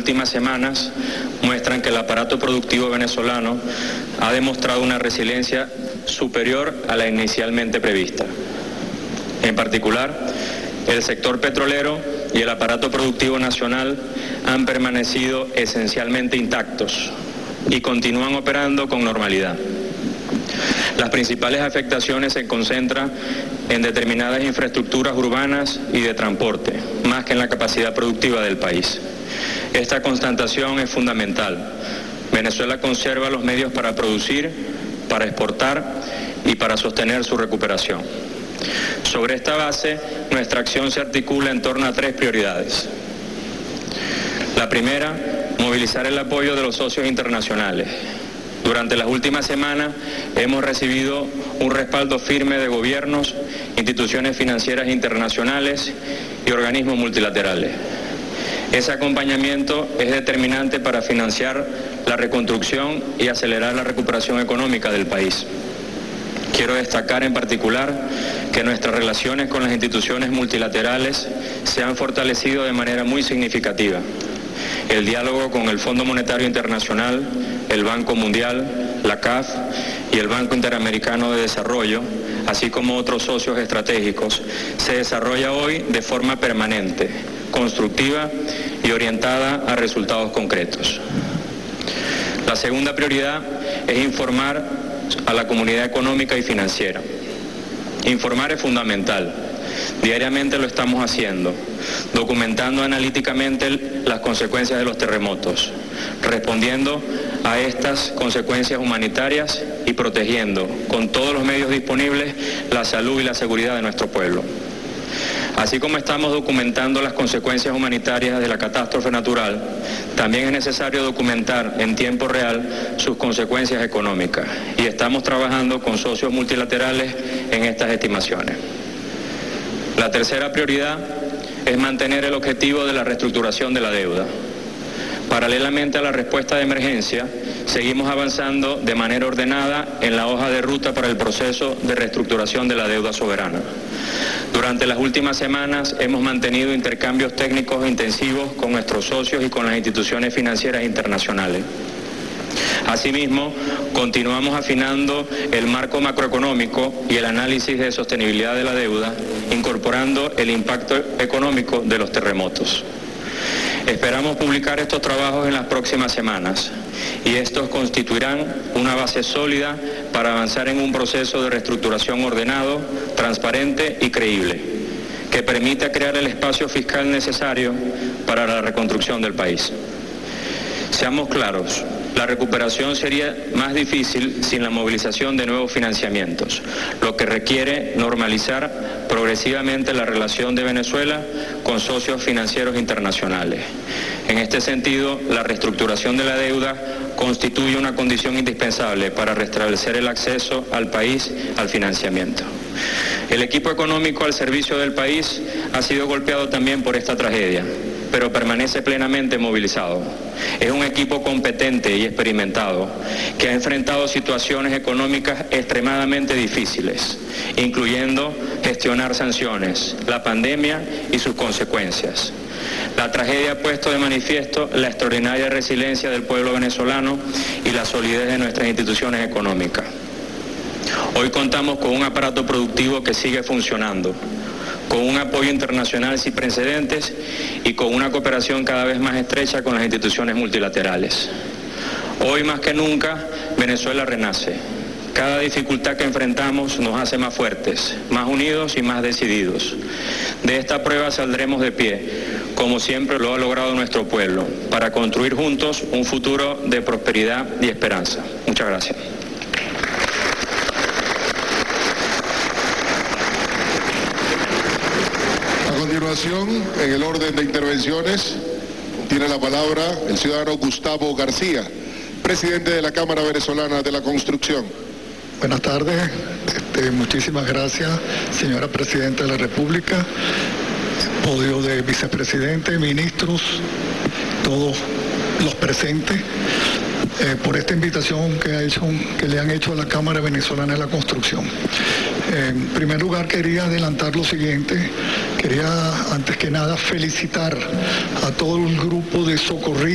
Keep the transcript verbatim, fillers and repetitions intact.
últimas semanas muestran que el aparato productivo venezolano ha demostrado una resiliencia superior a la inicialmente prevista. En particular, el sector petrolero y el aparato productivo nacional han permanecido esencialmente intactos y continúan operando con normalidad. Las principales afectaciones se concentran en determinadas infraestructuras urbanas y de transporte, más que en la capacidad productiva del país. Esta constatación es fundamental. Venezuela conserva los medios para producir, para exportar y para sostener su recuperación. Sobre esta base, nuestra acción se articula en torno a tres prioridades. La primera, movilizar el apoyo de los socios internacionales. Durante las últimas semanas hemos recibido un respaldo firme de gobiernos, instituciones financieras internacionales y organismos multilaterales. Ese acompañamiento es determinante para financiar la reconstrucción y acelerar la recuperación económica del país. Quiero destacar en particular que nuestras relaciones con las instituciones multilaterales se han fortalecido de manera muy significativa. El diálogo con el Fondo Monetario Internacional, el Banco Mundial, la C A F y el Banco Interamericano de Desarrollo, así como otros socios estratégicos, se desarrolla hoy de forma permanente, constructiva y orientada a resultados concretos. La segunda prioridad es informar a la comunidad económica y financiera. Informar es fundamental. Diariamente lo estamos haciendo, documentando analíticamente las consecuencias de los terremotos, respondiendo a estas consecuencias humanitarias y protegiendo con todos los medios disponibles la salud y la seguridad de nuestro pueblo. Así como estamos documentando las consecuencias humanitarias de la catástrofe natural, también es necesario documentar en tiempo real sus consecuencias económicas y estamos trabajando con socios multilaterales en estas estimaciones. La tercera prioridad es mantener el objetivo de la reestructuración de la deuda. Paralelamente a la respuesta de emergencia, seguimos avanzando de manera ordenada en la hoja de ruta para el proceso de reestructuración de la deuda soberana. Durante las últimas semanas hemos mantenido intercambios técnicos intensivos con nuestros socios y con las instituciones financieras internacionales. Asimismo, continuamos afinando el marco macroeconómico y el análisis de sostenibilidad de la deuda, incorporando el impacto económico de los terremotos. Esperamos publicar estos trabajos en las próximas semanas y estos constituirán una base sólida para avanzar en un proceso de reestructuración ordenado, transparente y creíble, que permita crear el espacio fiscal necesario para la reconstrucción del país. Seamos claros, la recuperación sería más difícil sin la movilización de nuevos financiamientos, lo que requiere normalizar progresivamente la relación de Venezuela con socios financieros internacionales. En este sentido, la reestructuración de la deuda constituye una condición indispensable para restablecer el acceso al país al financiamiento. El equipo económico al servicio del país ha sido golpeado también por esta tragedia, pero permanece plenamente movilizado. Es un equipo competente y experimentado que ha enfrentado situaciones económicas extremadamente difíciles, incluyendo gestionar sanciones, la pandemia y sus consecuencias. La tragedia ha puesto de manifiesto la extraordinaria resiliencia del pueblo venezolano y la solidez de nuestras instituciones económicas. Hoy contamos con un aparato productivo que sigue funcionando, con un apoyo internacional sin precedentes y con una cooperación cada vez más estrecha con las instituciones multilaterales. Hoy más que nunca, Venezuela renace. Cada dificultad que enfrentamos nos hace más fuertes, más unidos y más decididos. De esta prueba saldremos de pie, como siempre lo ha logrado nuestro pueblo, para construir juntos un futuro de prosperidad y esperanza. Muchas gracias. A continuación, en el orden de intervenciones, tiene la palabra el ciudadano Gustavo García, presidente de la Cámara Venezolana de la Construcción. Buenas tardes, este, muchísimas gracias, señora Presidenta de la República, podio de vicepresidente, ministros, todos los presentes, eh, por esta invitación que, ha hecho, que le han hecho a la Cámara Venezolana de la Construcción. Eh, en primer lugar, quería adelantar lo siguiente, quería antes que nada felicitar a todo el grupo de socorristas